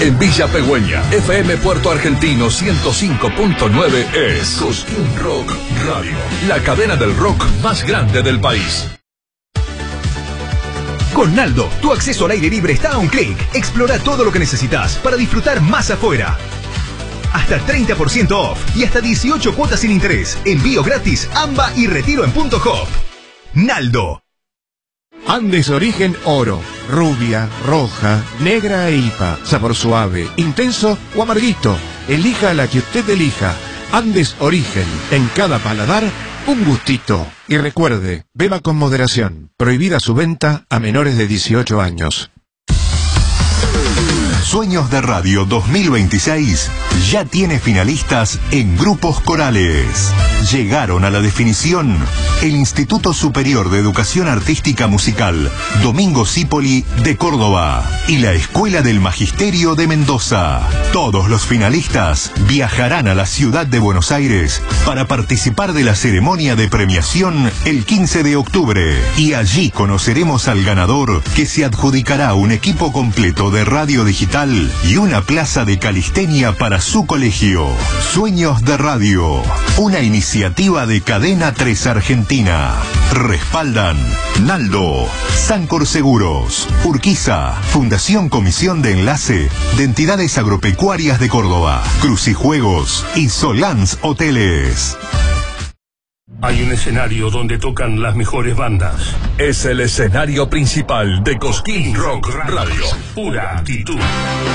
En Villa Pegüeña, FM Puerto Argentino 105.9 es Cosquín Rock Radio, la cadena del rock más grande del país. Con Naldo, tu acceso al aire libre está a un clic. Explora todo lo que necesitas para disfrutar más afuera. Hasta 30% off y hasta 18 cuotas sin interés. Envío gratis, AMBA y retiro en Punto Hop. Naldo. Andes Origen Oro. Rubia, roja, negra e IPA. Sabor suave, intenso o amarguito. Elija la que usted elija. Andes Origen. En cada paladar, un gustito. Y recuerde, beba con moderación. Prohibida su venta a menores de 18 años. Sueños de Radio 2026 ya tiene finalistas en grupos corales. Llegaron a la definición el Instituto Superior de Educación Artística Musical Domingo Cipoli de Córdoba y la Escuela del Magisterio de Mendoza. Todos los finalistas viajarán a la ciudad de Buenos Aires para participar de la ceremonia de premiación el 15 de octubre. Y allí conoceremos al ganador, que se adjudicará un equipo completo de radio digital y una plaza de calistenia para su colegio. Sueños de Radio, una iniciativa de Cadena 3 Argentina. Respaldan Naldo, Sancor Seguros, Urquiza, Fundación Comisión de Enlace de Entidades Agropecuarias de Córdoba, Crucijuegos y Solans Hoteles. Hay un escenario donde tocan las mejores bandas. Es el escenario principal de Cosquín Rock Radio. Pura actitud.